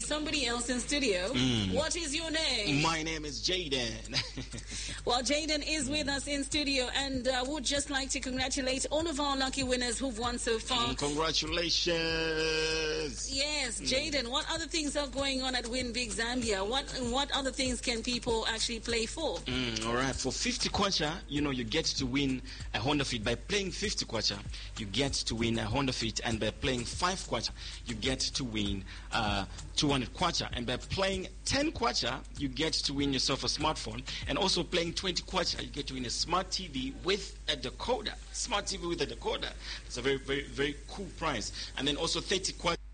somebody else in studio. What is your name? My name is Jaden. Well, Jaden is with us in studio, and would just like to congratulate all of our lucky winners who've won so far. Congratulations. Yes, Jaden, what other things are going on at Win Big Zambia? What other things can people actually play for? All right, for 50 kwacha, you get to win a Honda Fit. By playing 50 kwacha, you get to win a Honda Fit, and by playing 5 kwacha, you get to win 200 kwacha, and by playing 10 kwacha, you get to win yourself a smartphone, and also playing 20 kwacha, you get to win a smart TV with a decoder. Smart TV with a decoder. It's a very, very, very cool prize. And then also 30 kwacha.